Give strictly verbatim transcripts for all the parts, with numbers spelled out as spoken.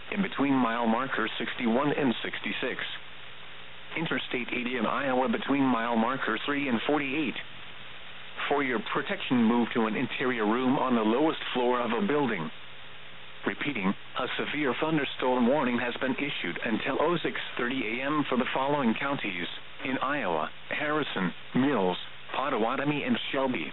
in between mile markers sixty-one and sixty-six. Interstate eighty in Iowa between mile markers three and forty-eight. For your protection, move to an interior room on the lowest floor of a building. Repeating, a severe thunderstorm warning has been issued until oh six thirty a m for the following counties in Iowa: Harrison, Mills, Pottawatomie, and Shelby.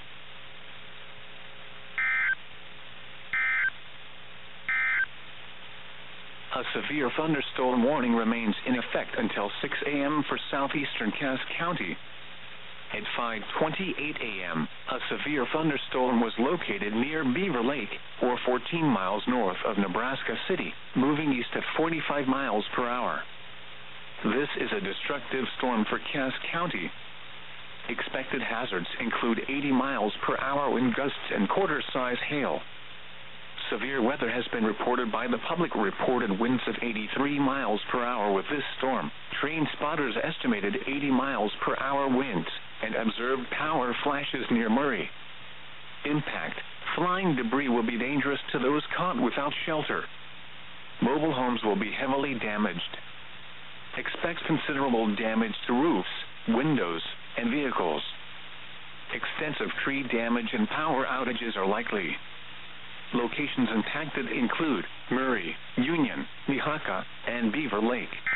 A severe thunderstorm warning remains in effect until six a m for southeastern Cass County. At five twenty-eight a m, a severe thunderstorm was located near Beaver Lake, or fourteen miles north of Nebraska City, moving east at forty-five miles per hour. This is a destructive storm for Cass County. Expected hazards include eighty miles per hour wind gusts and quarter-size hail. Severe weather has been reported by the public. Reported winds of eighty-three miles per hour with this storm. Train spotters estimated eighty miles per hour winds and observed power flashes near Murray. Impact: flying debris will be dangerous to those caught without shelter. Mobile homes will be heavily damaged. Expect considerable damage to roofs, windows, and vehicles. Extensive tree damage and power outages are likely. Locations impacted include Murray, Union, Nehaka, and Beaver Lake.